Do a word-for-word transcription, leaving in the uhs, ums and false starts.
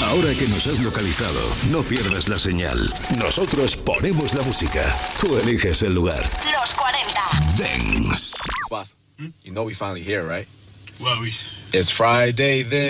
Ahora que nos has localizado, no pierdas la señal. Nosotros ponemos la música. Tú eliges el lugar. Los cuarenta. Dance. Boss, you know we finally here, right? Well, we... It's Friday then.